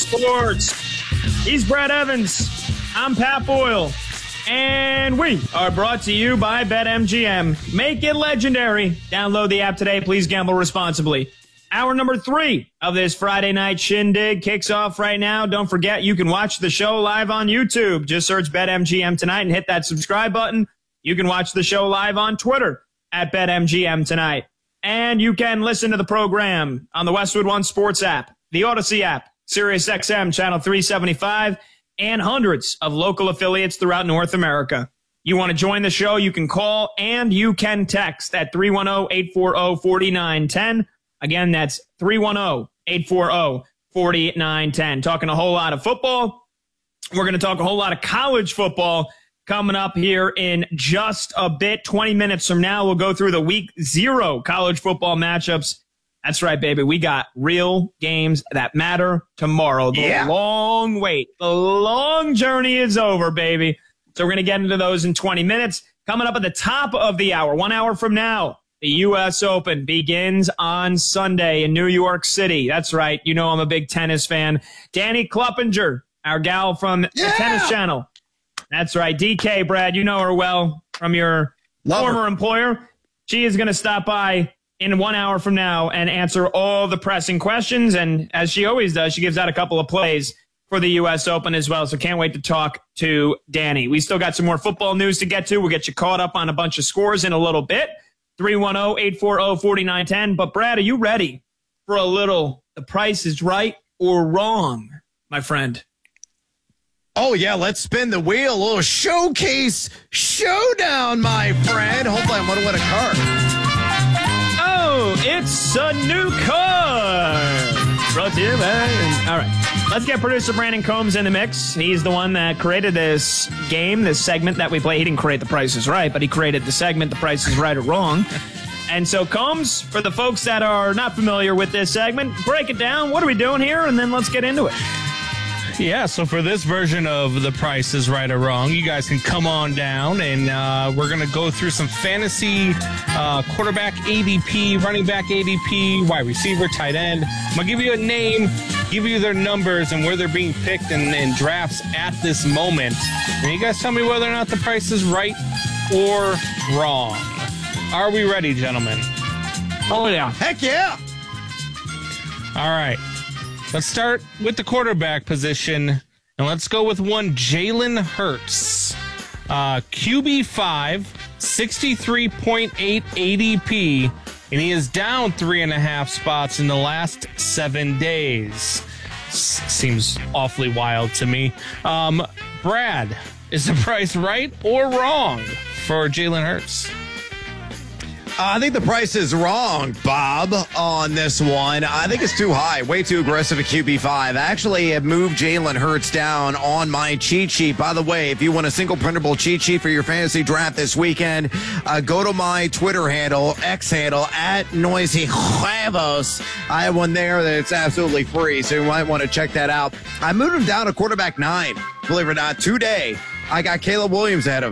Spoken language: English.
Sports. He's Brad Evans. I'm Pat Boyle. And we are brought to you by BetMGM. Make it legendary. Download the app today. Please gamble responsibly. Hour number 3 of this Friday night shindig kicks off right now. Don't forget, you can watch the show live on YouTube. Just search BetMGM Tonight and hit that subscribe button. You can watch the show live on Twitter at BetMGM Tonight. And you can listen to the program on the Westwood One Sports app, the Odyssey app, SiriusXM Channel 375, and hundreds of local affiliates throughout North America. You want to join the show, you can call and you can text at 310-840-4910. Again, that's 310-840-4910. Talking a whole lot of football. We're going to talk a whole lot of college football coming up here in just a bit. 20 minutes from now, we'll go through the Week 0 college football matchups. That's right, baby. We got real games that matter tomorrow. The long wait, the long journey is over, baby. So we're going to get into those in 20 minutes. Coming up at the top of the hour, 1 hour from now, the U.S. Open begins on Sunday in New York City. That's right. You know I'm a big tennis fan. Danny Kluppinger, our gal from the Tennis Channel. That's right. DK, Brad, you know her well from your former employer. She is going to stop by in 1 hour from now and answer all the pressing questions. And as she always does, she gives out a couple of plays for the U.S. Open as well. So can't wait to talk to Danny. We still got some more football news to get to. We'll get you caught up on a bunch of scores in a little bit. 310-840-4910. But, Brad, are you ready for a little The Price is Right or Wrong, my friend? Oh, yeah, let's spin the wheel. A little showcase showdown, my friend. Hopefully I'm going to win a car. Oh, it's a new car. Brought to you by... All right. Let's get producer Brandon Combs in the mix. He's the one that created this game, this segment that we play. He didn't create The Price is Right, but he created the segment The Price is Right or Wrong. And so, Combs, for the folks that are not familiar with this segment, break it down. What are we doing here? And then let's get into it. Yeah, so for this version of The Price is Right or Wrong, you guys can come on down, and we're going to go through some fantasy quarterback ADP, running back ADP, wide receiver, tight end. I'm going to give you a name, give you their numbers and where they're being picked in drafts at this moment. And you guys tell me whether or not the price is right or wrong. Are we ready, gentlemen? Oh, yeah. Heck yeah. All right. Let's start with the quarterback position, and let's go with one Jalen Hurts. QB5, 63.8 ADP, and he is down 3.5 spots in the last 7 days. Seems awfully wild to me. Brad, is the price right or wrong for Jalen Hurts? I think the price is wrong, Bob, on this one. I think it's too high, way too aggressive at QB5. I actually have moved Jalen Hurts down on my cheat sheet. By the way, if you want a single printable cheat sheet for your fantasy draft this weekend, go to my Twitter handle, X handle, at Noisy Huevos. I have one there that's absolutely free, so you might want to check that out. I moved him down to quarterback 9, believe it or not, today. I got Caleb Williams ahead of him.